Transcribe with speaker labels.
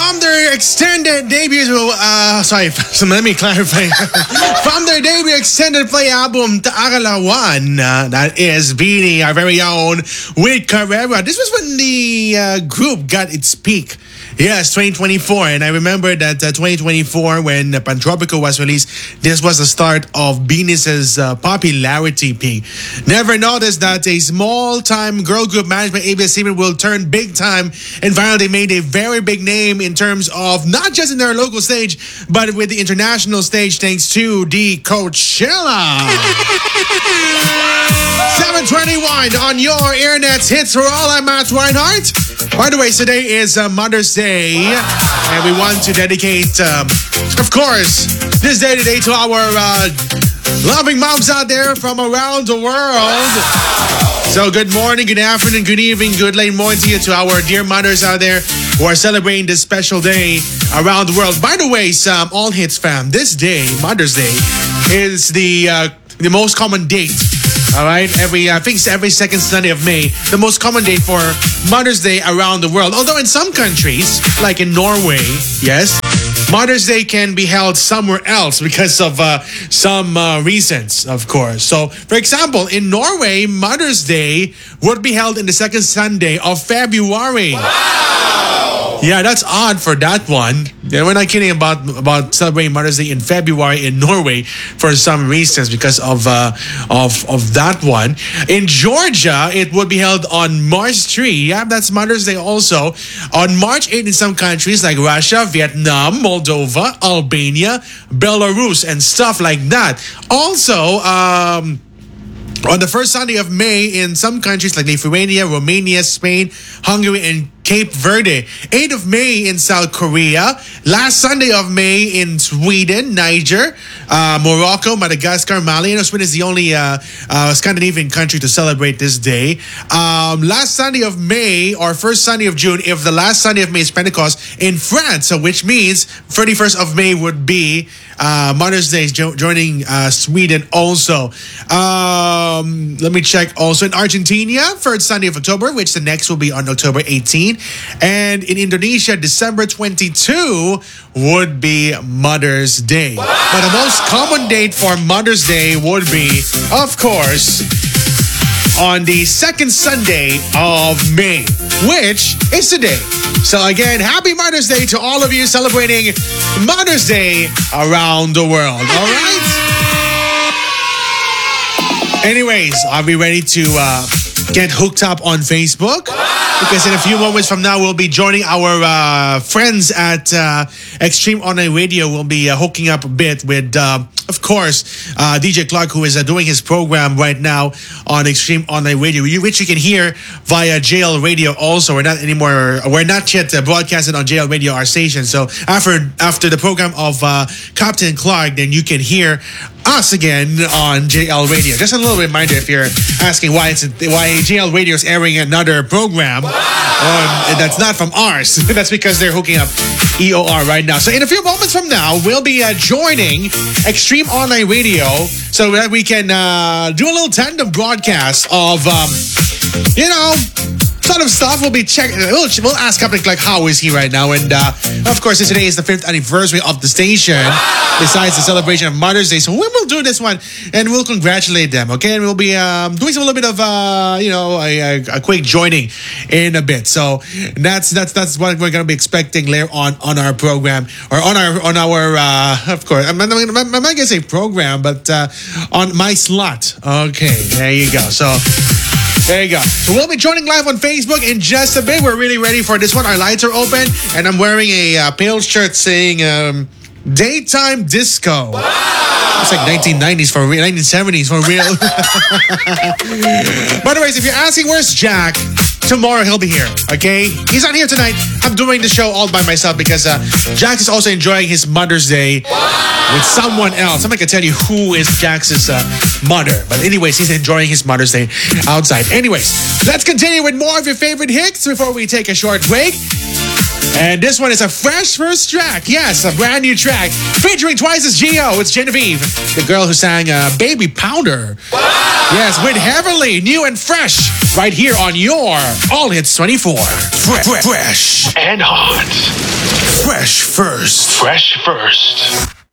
Speaker 1: From their extended debut, so let me clarify. From their debut extended play album, Taaralawan, that is Beanie, our very own, with Carrera. This was when the group got its peak. Yes, 2024. And I remember that 2024, when Pantropico was released, this was the start of Beanies' popularity peak. Never noticed that a small-time girl group managed by ABS-CBN will turn big time. And finally, they made a very big name in terms of not just in their local stage, but with the international stage, thanks to the Coachella. 721 on your Internet's hits for all. I'm Matt Reinhardt. By the way, today is Mother's Day, and we want to dedicate, of course, this day today to our loving moms out there from around the world. So good morning, good afternoon, good evening, good late morning to you, to our dear mothers out there who are celebrating this special day around the world. By the way, some All Hits fam, this day, Mother's Day, is the most common date. All right, I think it's every second Sunday of May, the most common date for Mother's Day around the world. Although in some countries, like in Norway, yes, Mother's Day can be held somewhere else because of some reasons, of course. So, for example, in Norway, Mother's Day would be held in the second Sunday of February. Wow! Yeah, that's odd for that one. Yeah, we're not kidding about celebrating Mother's Day in February in Norway for some reasons because of that one. In Georgia, it would be held on March 3. Yeah, that's Mother's Day also. On March 8 in some countries like Russia, Vietnam, Moldova, Albania, Belarus, and stuff like that. Also, on the first Sunday of May in some countries like Lithuania, Romania, Spain, Hungary, and Cape Verde. 8th of May in South Korea. Last Sunday of May in Sweden, Niger, Morocco, Madagascar, Mali. And Sweden is the only Scandinavian country to celebrate this day. Last Sunday of May or first Sunday of June, if the last Sunday of May is Pentecost in France, so which means 31st of May would be Mother's Day, joining Sweden also. Let me check also in Argentina, first Sunday of October, which the next will be on October 18. And in Indonesia, December 22 would be Mother's Day. Wow. But the most common date for Mother's Day would be, of course, on the second Sunday of May, which is today. So again, happy Mother's Day to all of you celebrating Mother's Day around the world. All right? Anyways, are we ready to get hooked up on Facebook? Because in a few moments from now, we'll be joining our friends at Extreme Online Radio. We'll be hooking up a bit with, of course, DJ Clark, who is doing his program right now on Extreme Online Radio, which you can hear via JL Radio also. We're not yet broadcasted on JL Radio, our station. So after the program of Captain Clark, then you can hear us again on JL Radio. Just a little reminder if you're asking why JL Radio is airing another program that's not from ours. That's because they're hooking up EOR right now. So in a few moments from now, we'll be joining Extreme Online Radio so that we can do a little tandem broadcast of, sort of stuff. We'll be checking. We'll ask Captain Clark how is he right now, and of course, today is the 5th anniversary of the station. Besides the celebration of Mother's Day, so we will do this one, and we'll congratulate them. Okay, and we'll be doing a little bit of a quick joining in a bit. So that's what we're gonna be expecting later on our program or on our of course. I'm not gonna say program, but on my slot. Okay, there you go. So. There you go. So we'll be joining live on Facebook in just a bit. We're really ready for this one. Our lights are open, and I'm wearing a pale shirt saying Daytime Disco. Wow. It's like 1990s for real, 1970s for real. By the way, if you're asking where's Jack, tomorrow he'll be here, okay? He's not here tonight. I'm doing the show all by myself because Jax is also enjoying his Mother's Day with someone else. I'm not going to tell you who is Jax's mother. But anyways, he's enjoying his Mother's Day outside. Anyways, let's continue with more of your favorite hits before we take a short break. And this one is a fresh first track. Yes, a brand new track featuring Twice as Geo. It's Genevieve, the girl who sang Baby Powder. Wow. Yes, with Heavenly, new and fresh, right here on your All Hits 24. Fresh and hot. Fresh First.
Speaker 2: Fresh First.